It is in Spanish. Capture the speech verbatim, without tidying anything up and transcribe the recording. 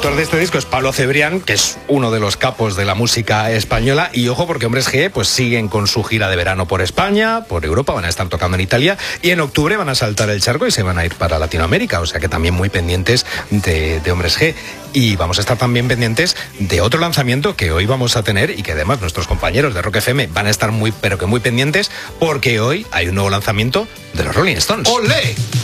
productor de este disco es Pablo Cebrián, que es uno de los capos de la música española. Y ojo, porque Hombres G pues siguen con su gira de verano por España, por Europa, van a estar tocando en Italia y en octubre van a saltar el charco y se van a ir para Latinoamérica. O sea que también muy pendientes de, de Hombres G. Y vamos a estar también pendientes de otro lanzamiento que hoy vamos a tener y que además nuestros compañeros de Rock F M van a estar muy, pero que muy pendientes, porque hoy hay un nuevo lanzamiento de los Rolling Stones. ¡Olé!